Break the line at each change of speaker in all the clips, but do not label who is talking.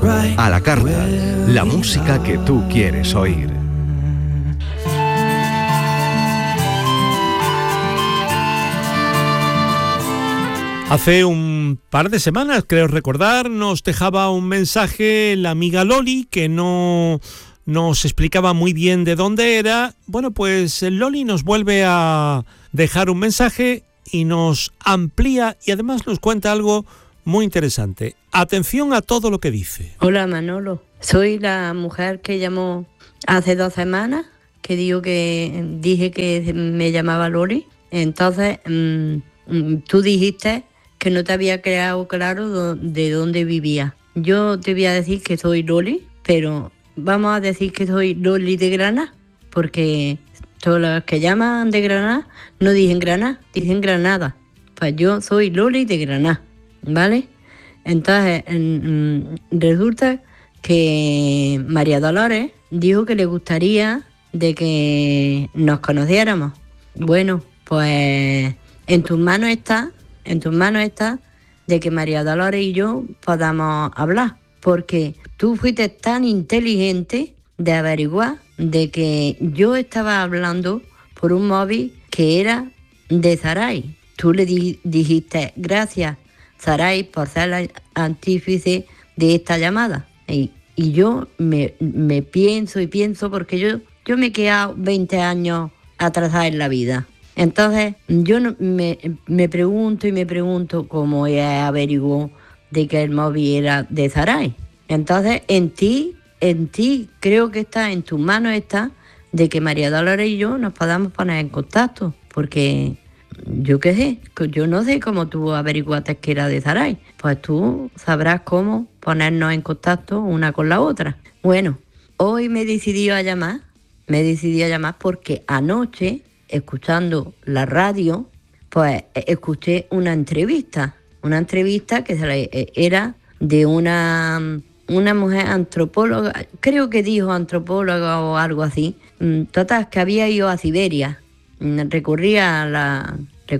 A la carta, la música que tú quieres oír.
Hace un par de semanas, creo recordar, nos dejaba un mensaje la amiga Loli, que no nos explicaba muy bien de dónde era. Bueno, pues Loli nos vuelve a dejar un mensaje y nos amplía y además nos cuenta algo muy interesante. Atención a todo lo que dice.
Hola Manolo, soy la mujer que llamó hace 2 semanas, que dije que me llamaba Loli. Entonces, tú dijiste que no te había quedado claro de dónde vivía. Yo te voy a decir que soy Loli, pero vamos a decir que soy Loli de Granada, porque todos los que llaman de Granada no dicen Granada, dicen Granada. Pues yo soy Loli de Granada, ¿vale? Entonces, resulta que María Dolores dijo que le gustaría de que nos conociéramos. Bueno, pues en tus manos está de que María Dolores y yo podamos hablar, porque tú fuiste tan inteligente de averiguar de que yo estaba hablando por un móvil que era de Saray. Tú le dijiste gracias, Saray, por ser la artífice de esta llamada. Y yo me pienso, porque yo me he quedado 20 años atrasada en la vida. Entonces, yo me pregunto cómo ella averiguó de que el móvil era de Saray. Entonces, en ti, creo que está, en tus manos está, de que María Dolores y yo nos podamos poner en contacto, porque yo qué sé, yo no sé cómo tú averiguaste que era de Saray. Pues tú sabrás cómo ponernos en contacto una con la otra. Bueno, hoy me decidí a llamar porque anoche, escuchando la radio, pues escuché una entrevista que era de una mujer antropóloga, creo que dijo antropóloga o algo así. Total, que había ido a Siberia, recurría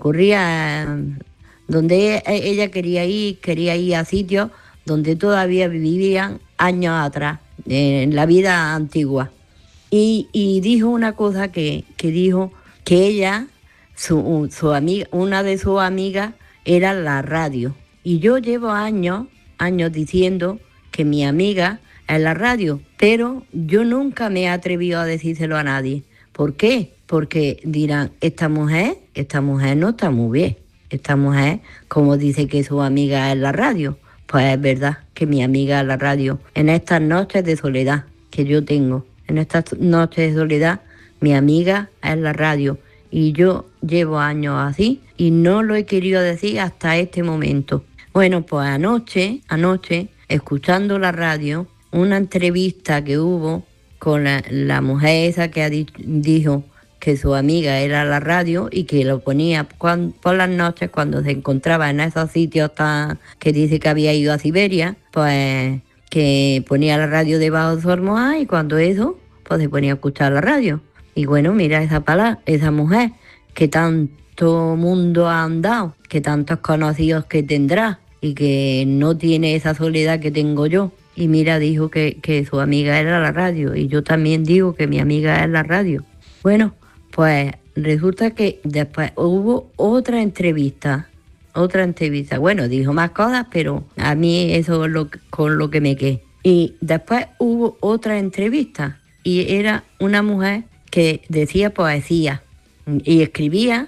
donde ella quería ir a sitios donde todavía vivían años atrás, en la vida antigua. Y dijo una cosa que dijo que ella, su amiga, una de sus amigas era la radio. Y yo llevo años diciendo que mi amiga es la radio, pero yo nunca me he atrevido a decírselo a nadie. ¿Por qué? Porque dirán, esta mujer no está muy bien. Esta mujer, como dice que su amiga es la radio, pues es verdad que mi amiga es la radio. En estas noches de soledad que yo tengo, en estas noches de soledad, mi amiga es la radio. Y yo llevo años así y no lo he querido decir hasta este momento. Bueno, pues anoche, escuchando la radio, una entrevista que hubo con la mujer esa que dijo que su amiga era la radio y que lo ponía por las noches cuando se encontraba en esos sitios que dice que había ido a Siberia, pues que ponía la radio debajo de su almohada y cuando eso, pues se ponía a escuchar la radio. Y bueno, mira esa mujer que tanto mundo ha andado, que tantos conocidos que tendrá y que no tiene esa soledad que tengo yo. Y mira, dijo que su amiga era la radio y yo también digo que mi amiga es la radio. Bueno, pues resulta que después hubo otra entrevista. Bueno, dijo más cosas, pero a mí eso es con lo que me quedé. Y después hubo otra entrevista y era una mujer que decía poesía y escribía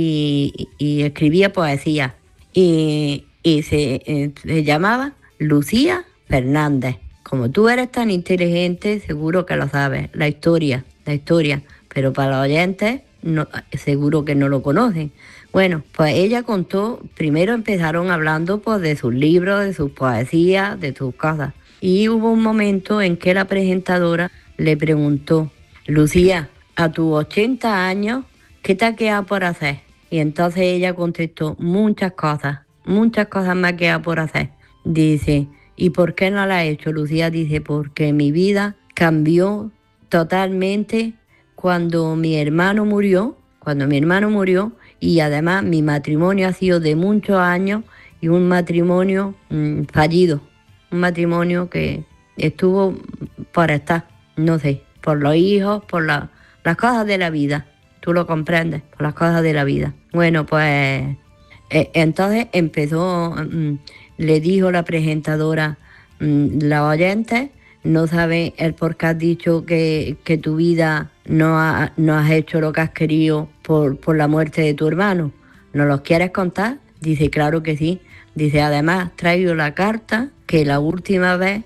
poesía y se llamaba Lucía Fernández. Como tú eres tan inteligente, seguro que lo sabes, la historia, pero para los oyentes no, seguro que no lo conocen. Bueno, pues ella contó, primero empezaron hablando pues de sus libros, de sus poesías, de sus cosas. Y hubo un momento en que la presentadora le preguntó, Lucía, a tus 80 años, ¿qué te ha quedado por hacer? Y entonces ella contestó, muchas cosas me ha quedado por hacer. Dice, ¿y por qué no la he hecho? Lucía dice, porque mi vida cambió totalmente cuando mi hermano murió, y además mi matrimonio ha sido de muchos años y un matrimonio fallido. un matrimonio que estuvo por estar, no sé, por los hijos, por las cosas de la vida. Tú lo comprendes, por las cosas de la vida. Bueno, pues entonces empezó, le dijo la presentadora, la oyente, no sabe el por qué has dicho que tu vida no has hecho lo que has querido por la muerte de tu hermano. ¿Nos los quieres contar? Dice, claro que sí. Dice, además traigo la carta que la última vez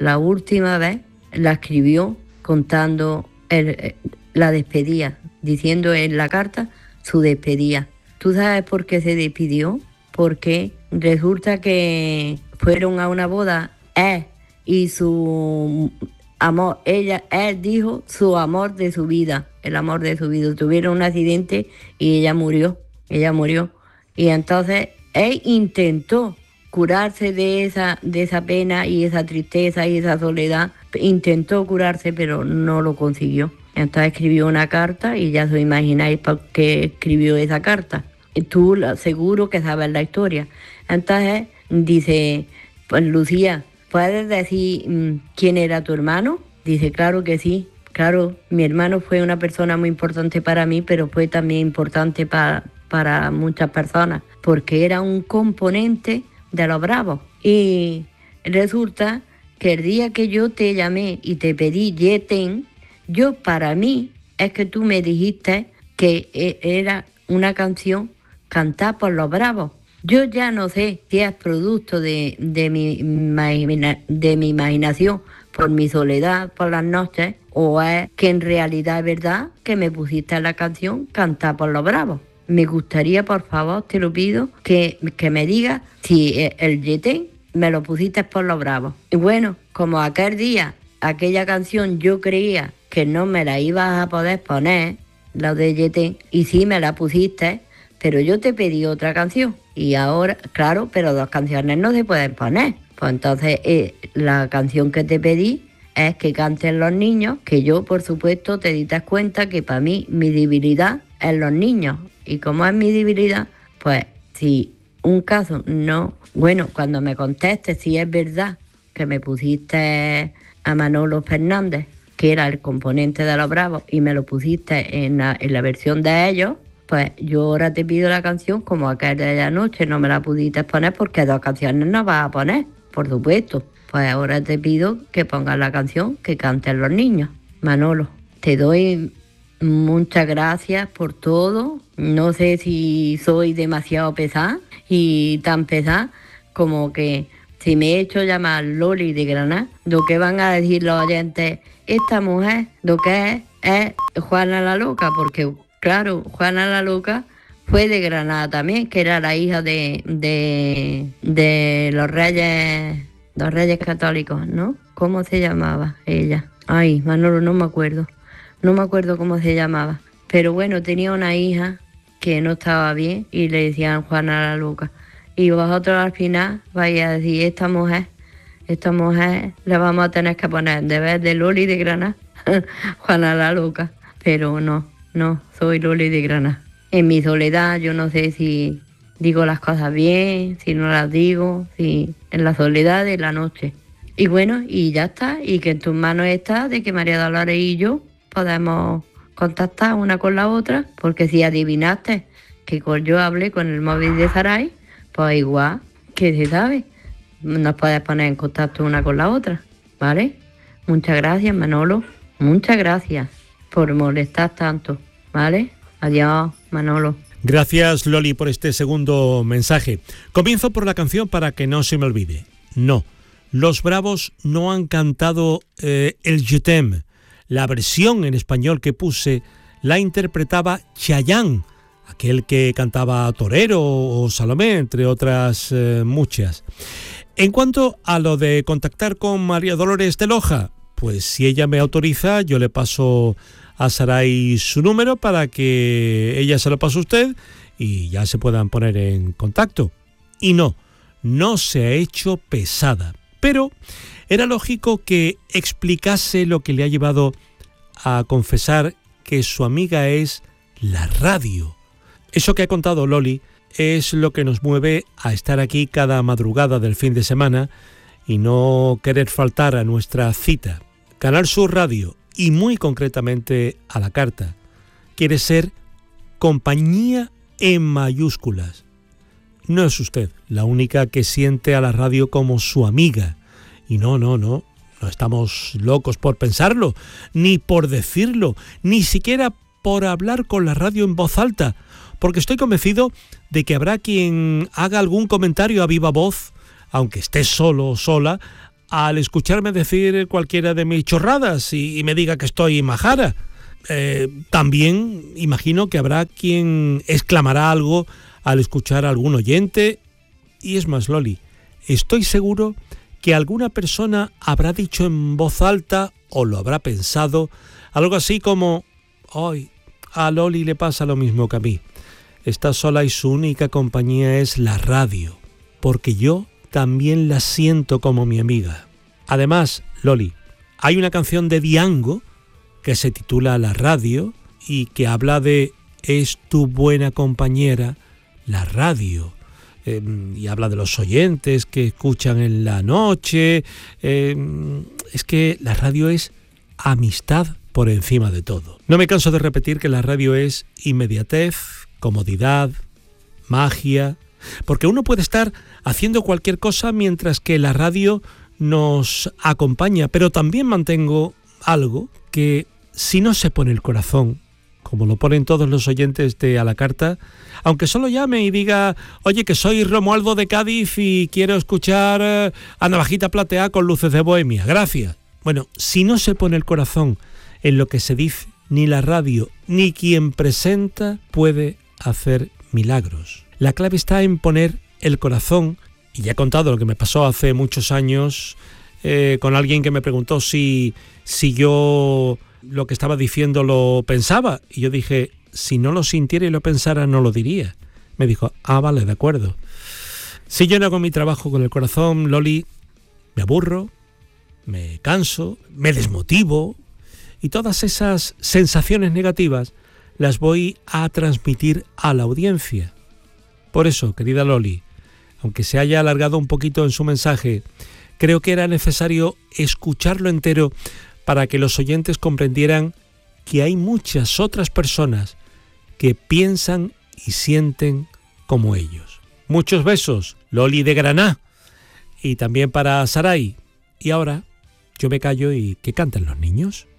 la escribió contando la despedida, diciendo en la carta su despedida. ¿Tú sabes por qué se despidió? Porque resulta que fueron a una boda él y su amor, él dijo su amor de su vida, el amor de su vida. Tuvieron un accidente y ella murió. Y entonces él intentó curarse de esa pena y esa tristeza y esa soledad. Intentó curarse, pero no lo consiguió. Entonces escribió una carta y ya os imagináis por qué escribió esa carta. Tú seguro que sabes la historia. Entonces dice, pues Lucía, ¿puedes decir quién era tu hermano? Dice, claro que sí. Claro, mi hermano fue una persona muy importante para mí, pero fue también importante para muchas personas, porque era un componente de los Bravos. Y resulta que el día que yo te llamé y te pedí Yeten, para mí es que tú me dijiste que era una canción cantada por los Bravos. Yo ya no sé si es producto de mi imaginación, por mi soledad, por las noches, o es que en realidad es verdad que me pusiste la canción cantada por los Bravos. Me gustaría, por favor, te lo pido, que me digas si el Yetén me lo pusiste por los Bravos. Y bueno, como aquel día, aquella canción yo creía que no me la ibas a poder poner, la de Yetén, y sí me la pusiste, pero yo te pedí otra canción. Y ahora, claro, pero dos canciones no se pueden poner. Pues entonces la canción que te pedí es que canten los niños, que yo, por supuesto, te diste cuenta que para mí mi debilidad es los niños. Y como es mi debilidad, pues si un caso no... Bueno, cuando me contestes si es verdad que me pusiste a Manolo Fernández, que era el componente de los Bravos, y me lo pusiste en la versión de ellos, pues yo ahora te pido la canción como aquella de la noche no me la pudiste poner porque dos canciones no vas a poner, por supuesto. Pues ahora te pido que pongas la canción que canten los niños. Manolo, te doy muchas gracias por todo. No sé si soy demasiado pesada y tan pesada como que si me he hecho llamar Loli de Granada, lo que van a decir los oyentes, esta mujer lo que es Juana la Loca, porque claro, Juana la Loca fue de Granada también, que era la hija de los reyes católicos, ¿no? ¿Cómo se llamaba ella? Ay, Manolo, no me acuerdo cómo se llamaba. Pero bueno, tenía una hija que no estaba bien y le decían Juana la Loca. Y vosotros al final vais a decir, esta mujer la vamos a tener que poner de vez de Loli de Granada, Juana la Loca. Pero no, soy Loli de Granada. En mi soledad yo no sé si digo las cosas bien, si no las digo, si en la soledad de la noche. Y bueno, y ya está, y que en tus manos está de que María Dolores y yo podemos contactar una con la otra, porque si adivinaste que yo hablé con el móvil de Saray, pues igual, que se sabe, nos puedes poner en contacto una con la otra, ¿vale? Muchas gracias, Manolo, muchas gracias por molestar tanto, ¿vale? Adiós, Manolo.
Gracias, Loli, por este segundo mensaje. Comienzo por la canción para que no se me olvide. No, los Bravos no han cantado el Je t'aime. La versión en español que puse la interpretaba Chayanne, aquel que cantaba Torero o Salomé, entre otras muchas. En cuanto a lo de contactar con María Dolores de Loja, pues si ella me autoriza, yo le paso a Saray su número para que ella se lo pase a usted y ya se puedan poner en contacto. Y no se ha hecho pesada, pero era lógico que explicase lo que le ha llevado a confesar que su amiga es la radio. Eso que ha contado Loli es lo que nos mueve a estar aquí cada madrugada del fin de semana y no querer faltar a nuestra cita. Canal Sur Radio, y muy concretamente a la carta, quiere ser compañía en mayúsculas. No es usted la única que siente a la radio como su amiga. Y no estamos locos por pensarlo, ni por decirlo, ni siquiera por hablar con la radio en voz alta, porque estoy convencido de que habrá quien haga algún comentario a viva voz, aunque esté solo o sola, al escucharme decir cualquiera de mis chorradas y me diga que estoy majara. También imagino que habrá quien exclamará algo al escuchar a algún oyente. Y es más, Loli, estoy seguro que alguna persona habrá dicho en voz alta, o lo habrá pensado, algo así como: ¡ay! A Loli le pasa lo mismo que a mí. Está sola y su única compañía es la radio, porque yo también la siento como mi amiga. Además, Loli, hay una canción de Diango que se titula La radio y que habla de es tu buena compañera, la radio. Y habla de los oyentes que escuchan en la noche. Es que la radio es amistad por encima de todo. No me canso de repetir que la radio es inmediatez, comodidad, magia, porque uno puede estar haciendo cualquier cosa mientras que la radio nos acompaña, pero también mantengo algo que, si no se pone el corazón, como lo ponen todos los oyentes de A la Carta, aunque solo llame y diga: oye, que soy Romualdo de Cádiz y quiero escuchar a Navajita Plateada con Luces de Bohemia, gracias. Bueno, si no se pone el corazón en lo que se dice, ni la radio ni quien presenta puede hacer milagros. La clave está en poner el corazón, y ya he contado lo que me pasó hace muchos años con alguien que me preguntó si yo lo que estaba diciendo lo pensaba, y yo dije: si no lo sintiera y lo pensara, no lo diría. Me dijo: ah, vale, de acuerdo. Si yo no hago mi trabajo con el corazón, Loli, me aburro, me canso, me desmotivo, y todas esas sensaciones negativas las voy a transmitir a la audiencia. Por eso, querida Loli, aunque se haya alargado un poquito en su mensaje, creo que era necesario escucharlo entero para que los oyentes comprendieran que hay muchas otras personas que piensan y sienten como ellos. Muchos besos, Loli de Granada, y también para Saray. Y ahora yo me callo y que canten los niños.